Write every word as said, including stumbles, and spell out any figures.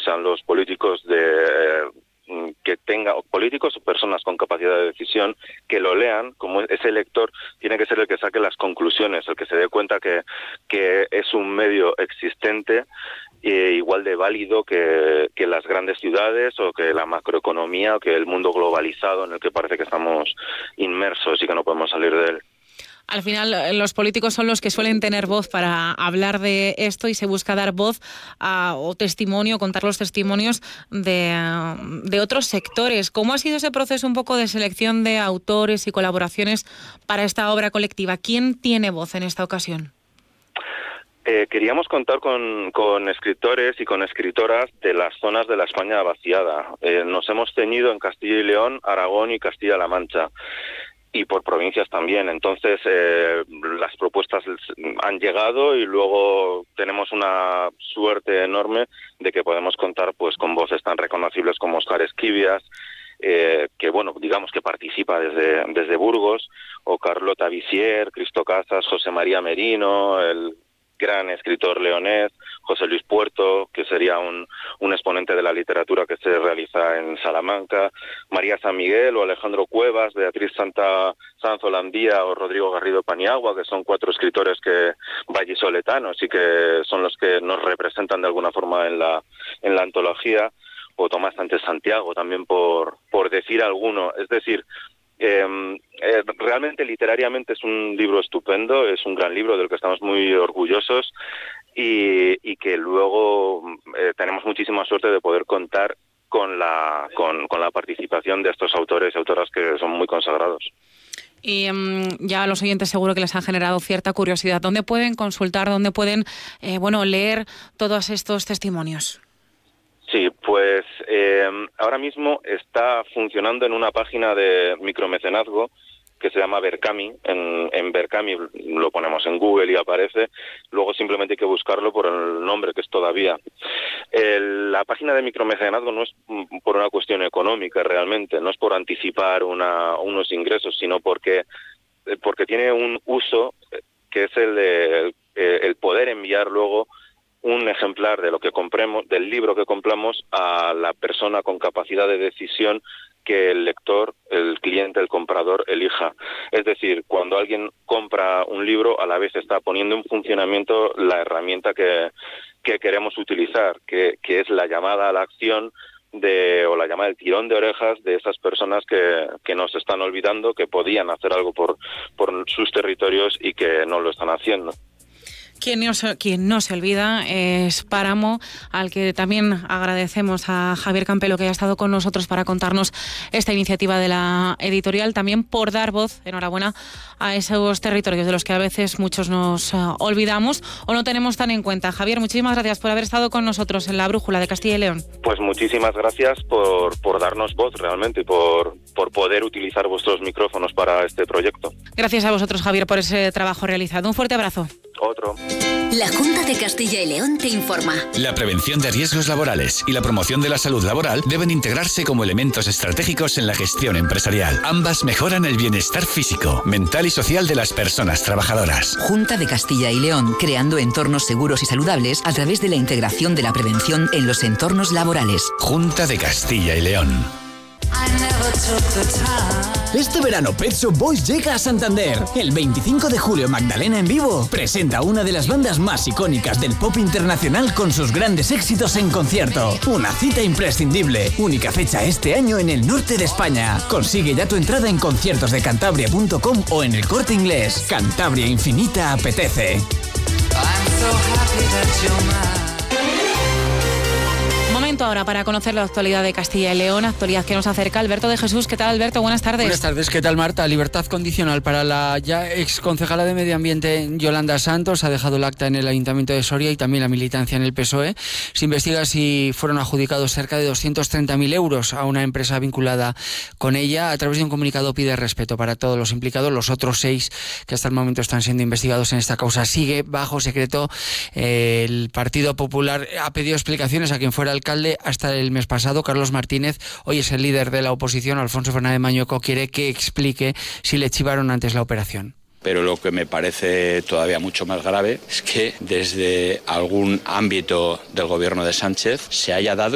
sean los políticos de... Eh, que tenga políticos o personas con capacidad de decisión que lo lean, como ese lector tiene que ser el que saque las conclusiones, el que se dé cuenta que, que es un medio existente e igual de válido que, que las grandes ciudades o que la macroeconomía o que el mundo globalizado en el que parece que estamos inmersos y que no podemos salir de él. Al final, los políticos son los que suelen tener voz para hablar de esto y se busca dar voz a, o testimonio, contar los testimonios de, de otros sectores. ¿Cómo ha sido ese proceso un poco de selección de autores y colaboraciones para esta obra colectiva? ¿Quién tiene voz en esta ocasión? Eh, queríamos contar con, con escritores y con escritoras de las zonas de la España vaciada. Eh, nos hemos ceñido en Castilla y León, Aragón y Castilla-La Mancha. Y por provincias también. Entonces, eh, las propuestas han llegado y luego tenemos una suerte enorme de que podemos contar pues con voces tan reconocibles como Óscar Esquivias, eh, que, bueno, digamos que participa desde, desde Burgos, o Carlota Visier, Cristo Casas, José María Merino, el gran escritor leonés, José Luis Puerto, que sería un, un exponente de la literatura que se realiza en Salamanca, María San Miguel o Alejandro Cuevas, Beatriz Santa Sanz Holandía o Rodrigo Garrido Paniagua, que son cuatro escritores que vallisoletanos y que son los que nos representan de alguna forma en la, en la antología, o Tomás Sánchez Santiago, también por, por decir alguno. Es decir, Eh, eh, realmente literariamente es un libro estupendo, es un gran libro del que estamos muy orgullosos y, y que luego eh, tenemos muchísima suerte de poder contar con la con, con la participación de estos autores y autoras que son muy consagrados. Y um, ya a los oyentes seguro que les han generado cierta curiosidad. ¿Dónde pueden consultar, dónde pueden eh, bueno leer todos estos testimonios? Sí, pues eh, ahora mismo está funcionando en una página de micromecenazgo que se llama Berkami. En, en Berkami lo ponemos en Google y aparece. Luego simplemente hay que buscarlo por el nombre, que es Todavía. El, la página de micromecenazgo no es por una cuestión económica realmente, no es por anticipar una, unos ingresos, sino porque, porque tiene un uso que es el de el poder enviar luego un ejemplar de lo que compremos, del libro que compramos, a la persona con capacidad de decisión que el lector, el cliente, el comprador elija. Es decir, cuando alguien compra un libro, a la vez está poniendo en funcionamiento la herramienta que, que queremos utilizar, que, que es la llamada a la acción de, o la llamada del tirón de orejas de esas personas que, que nos están olvidando, que podían hacer algo por, por sus territorios y que no lo están haciendo. Quien no, se, quien no se olvida es Páramo, al que también agradecemos a Javier Campelo que haya estado con nosotros para contarnos esta iniciativa de la editorial, también por dar voz, enhorabuena, a esos territorios de los que a veces muchos nos uh, olvidamos o no tenemos tan en cuenta. Javier, muchísimas gracias por haber estado con nosotros en La Brújula de Castilla y León. Pues muchísimas gracias por, por darnos voz realmente y por, por poder utilizar vuestros micrófonos para este proyecto. Gracias a vosotros, Javier, por ese trabajo realizado. Un fuerte abrazo. Otro. La Junta de Castilla y León te informa. La prevención de riesgos laborales y la promoción de la salud laboral deben integrarse como elementos estratégicos en la gestión empresarial. Ambas mejoran el bienestar físico, mental y social de las personas trabajadoras. Junta de Castilla y León, creando entornos seguros y saludables a través de la integración de la prevención en los entornos laborales. Junta de Castilla y León. Este verano Pet Shop Boys llega a Santander. El veinticinco de julio Magdalena en vivo presenta una de las bandas más icónicas del pop internacional con sus grandes éxitos en concierto. Una cita imprescindible. Única fecha este año en el norte de España. Consigue ya tu entrada en conciertos de cantabria punto com o en el Corte Inglés. Cantabria Infinita apetece. Momento ahora para conocer la actualidad de Castilla y León, actualidad que nos acerca Alberto de Jesús. ¿Qué tal, Alberto? Buenas tardes. Buenas tardes, ¿qué tal, Marta? Libertad condicional para la ya ex concejala de Medio Ambiente Yolanda Santos. Ha dejado el acta en el Ayuntamiento de Soria y también la militancia en el P S O E. Se investiga si fueron adjudicados cerca de doscientos treinta mil euros a una empresa vinculada con ella. A través de un comunicado pide respeto para todos los implicados. Los otros seis que hasta el momento están siendo investigados en esta causa sigue bajo secreto. El Partido Popular ha pedido explicaciones a quien fuera alcalde hasta el mes pasado, Carlos Martínez. Hoy es el líder de la oposición, Alfonso Fernández Mañueco, quiere que explique si le chivaron antes la operación. Pero lo que me parece todavía mucho más grave es que desde algún ámbito del gobierno de Sánchez se haya dado